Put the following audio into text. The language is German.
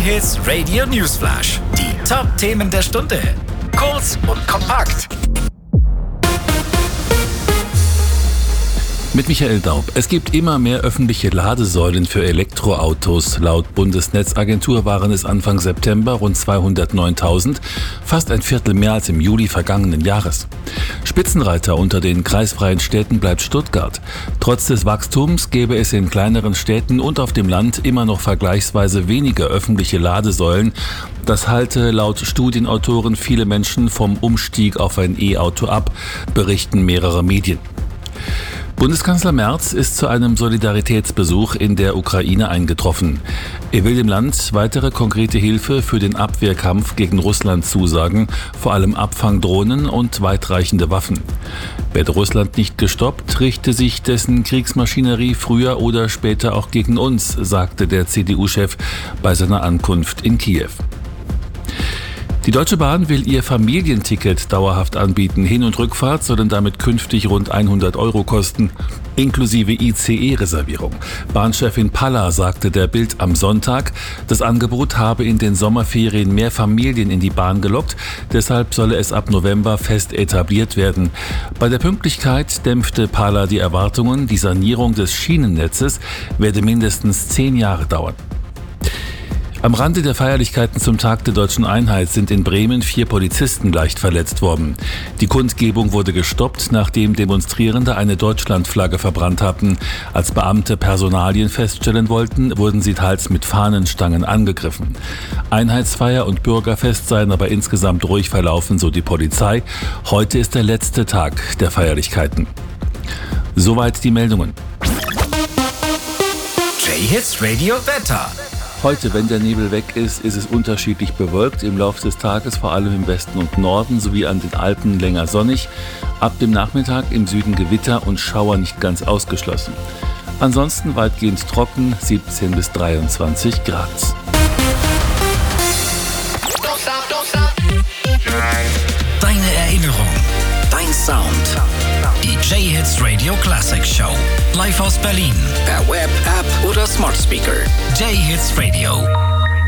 J-Hits Radio Newsflash. Die Top-Themen der Stunde. Kurz und kompakt. Mit Michael Daub. Es gibt immer mehr öffentliche Ladesäulen für Elektroautos. Laut Bundesnetzagentur waren es Anfang September rund 209.000, fast ein Viertel mehr als im Juli vergangenen Jahres. Spitzenreiter unter den kreisfreien Städten bleibt Stuttgart. Trotz des Wachstums gäbe es in kleineren Städten und auf dem Land immer noch vergleichsweise weniger öffentliche Ladesäulen. Das halte laut Studienautoren viele Menschen vom Umstieg auf ein E-Auto ab, berichten mehrere Medien. Bundeskanzler Merz ist zu einem Solidaritätsbesuch in der Ukraine eingetroffen. Er will dem Land weitere konkrete Hilfe für den Abwehrkampf gegen Russland zusagen, vor allem Abfangdrohnen und weitreichende Waffen. Werde Russland nicht gestoppt, richte sich dessen Kriegsmaschinerie früher oder später auch gegen uns, sagte der CDU-Chef bei seiner Ankunft in Kiew. Die Deutsche Bahn will ihr Familienticket dauerhaft anbieten. Hin- und Rückfahrt sollen damit künftig rund 100 € kosten, inklusive ICE-Reservierung. Bahnchefin Palla sagte der Bild am Sonntag, das Angebot habe in den Sommerferien mehr Familien in die Bahn gelockt. Deshalb solle es ab November fest etabliert werden. Bei der Pünktlichkeit dämpfte Palla die Erwartungen, die Sanierung des Schienennetzes werde mindestens 10 Jahre dauern. Am Rande der Feierlichkeiten zum Tag der Deutschen Einheit sind in Bremen 4 Polizisten leicht verletzt worden. Die Kundgebung wurde gestoppt, nachdem Demonstrierende eine Deutschlandflagge verbrannt hatten. Als Beamte Personalien feststellen wollten, wurden sie teils mit Fahnenstangen angegriffen. Einheitsfeier und Bürgerfest seien aber insgesamt ruhig verlaufen, so die Polizei. Heute ist der letzte Tag der Feierlichkeiten. Soweit die Meldungen. J-Hits Radio Wetter. Heute, wenn der Nebel weg ist, ist es unterschiedlich bewölkt. Im Laufe des Tages vor allem im Westen und Norden sowie an den Alpen länger sonnig. Ab dem Nachmittag im Süden Gewitter und Schauer nicht ganz ausgeschlossen. Ansonsten weitgehend trocken, 17 bis 23 Grad. Deine Erinnerung, dein Sound. Die J-Hits Radio Classic Show. Live aus Berlin. Per Web, App oder Smart Speaker. J-Hits Radio.